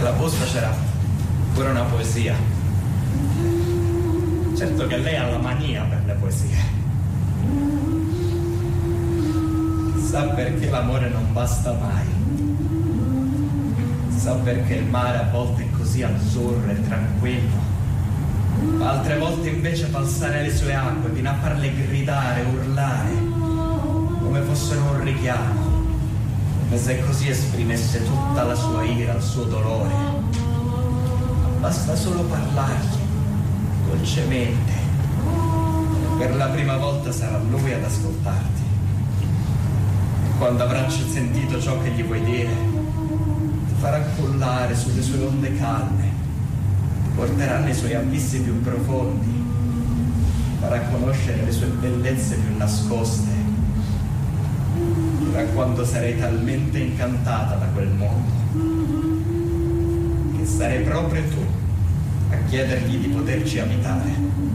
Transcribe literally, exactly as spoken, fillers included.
nella busta c'era pure una poesia. Certo che lei ha la mania per le poesie. Sa perché l'amore non basta mai. Sa perché il mare a volte è così azzurro e tranquillo, altre volte invece falsare le sue acque fino a farle gridare, urlare, come fossero un richiamo, come se così esprimesse tutta la sua ira, il suo dolore. Basta solo parlargli, dolcemente, e per la prima volta sarà lui ad ascoltarti. E quando avrà sentito ciò che gli vuoi dire, farà cullare sulle sue onde calme, ti porterà nei suoi abissi più profondi, farà conoscere le sue bellezze più nascoste, fino a quando sarei talmente incantata da quel mondo che sarei proprio tu a chiedergli di poterci abitare.